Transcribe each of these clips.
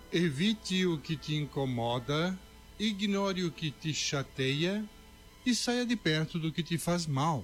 Evite o que te incomoda, ignore o que te chateia e saia de perto do que te faz mal.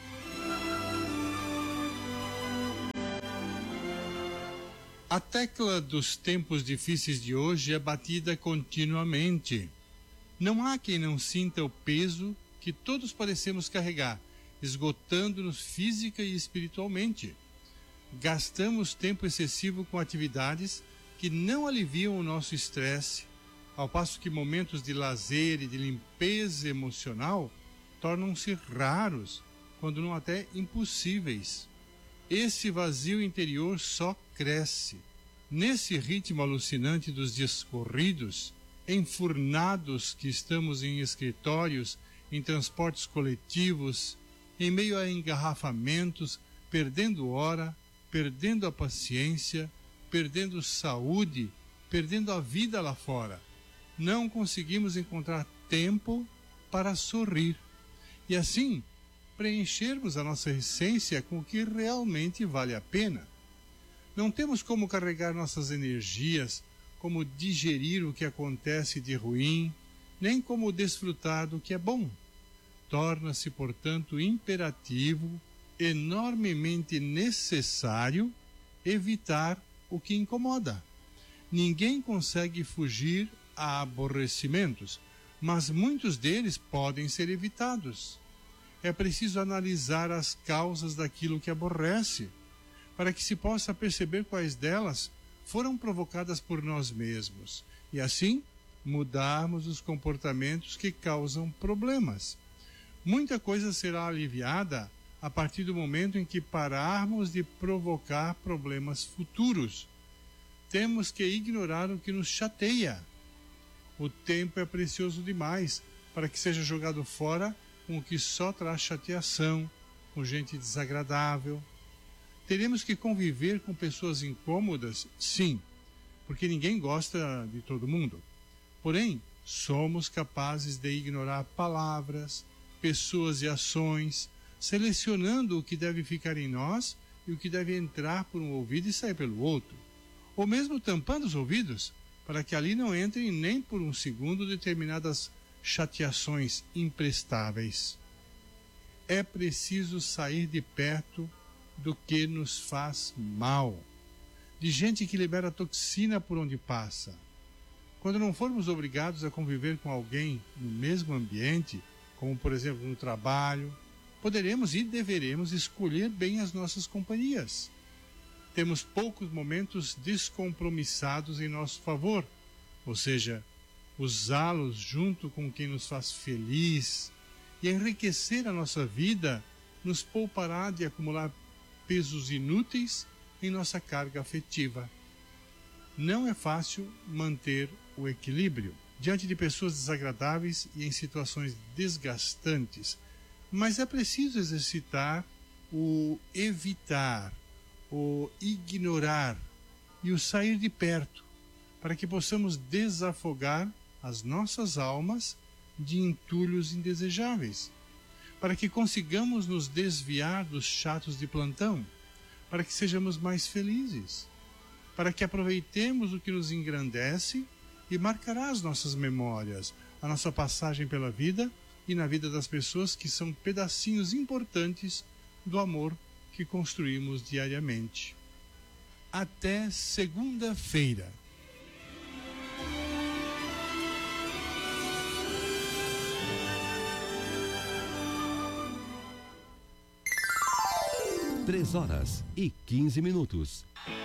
A tecla dos tempos difíceis de hoje é batida continuamente. Não há quem não sinta o peso que todos parecemos carregar, esgotando-nos física e espiritualmente. Gastamos tempo excessivo com atividades que não aliviam o nosso estresse, ao passo que momentos de lazer e de limpeza emocional tornam-se raros, quando não até impossíveis. Esse vazio interior só cresce. Nesse ritmo alucinante dos dias corridos, enfurnados que estamos em escritórios, em transportes coletivos, em meio a engarrafamentos, perdendo hora, perdendo a paciência, perdendo saúde, perdendo a vida lá fora. Não conseguimos encontrar tempo para sorrir e assim preenchermos a nossa essência com o que realmente vale a pena. Não temos como carregar nossas energias, como digerir o que acontece de ruim, nem como desfrutar do que é bom. Torna-se, portanto, imperativo, enormemente necessário, evitar o que incomoda. Ninguém consegue fugir a aborrecimentos, mas muitos deles podem ser evitados. É preciso analisar as causas daquilo que aborrece, para que se possa perceber quais delas foram provocadas por nós mesmos, e assim mudarmos os comportamentos que causam problemas. Muita coisa será aliviada a partir do momento em que pararmos de provocar problemas futuros. Temos que ignorar o que nos chateia. O tempo é precioso demais para que seja jogado fora com o que só traz chateação, com gente desagradável. Teremos que conviver com pessoas incômodas, sim, porque ninguém gosta de todo mundo. Porém, somos capazes de ignorar palavras, pessoas e ações, selecionando o que deve ficar em nós e o que deve entrar por um ouvido e sair pelo outro, ou mesmo tampando os ouvidos, para que ali não entrem nem por um segundo determinadas chateações imprestáveis. É preciso sair de perto do que nos faz mal, de gente que libera toxina por onde passa. Quando não formos obrigados a conviver com alguém no mesmo ambiente, como por exemplo no trabalho, poderemos e deveremos escolher bem as nossas companhias. Temos poucos momentos descompromissados em nosso favor, ou seja, usá-los junto com quem nos faz feliz e enriquecer a nossa vida nos poupará de acumular pesos inúteis em nossa carga afetiva. Não é fácil manter o equilíbrio diante de pessoas desagradáveis e em situações desgastantes, mas é preciso exercitar o evitar, o ignorar e o sair de perto, para que possamos desafogar as nossas almas de entulhos indesejáveis, para que consigamos nos desviar dos chatos de plantão, para que sejamos mais felizes, para que aproveitemos o que nos engrandece e marcará as nossas memórias, a nossa passagem pela vida e na vida das pessoas que são pedacinhos importantes do amor que construímos diariamente. Até segunda-feira. Três horas e 15 minutos.